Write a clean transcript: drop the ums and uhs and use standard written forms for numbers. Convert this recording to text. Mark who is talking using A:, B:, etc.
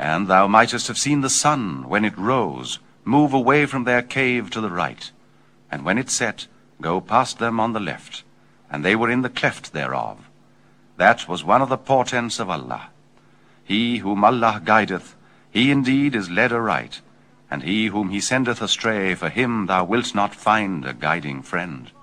A: And thou mightest have seen the sun, when it rose, move away from their cave to the right, and when it set, go past them on the left, and they were in the cleft thereof. That was one of the portents of Allah. He whom Allah guideth, he indeed is led aright, and he whom he sendeth astray, for him thou wilt not find a guiding friend.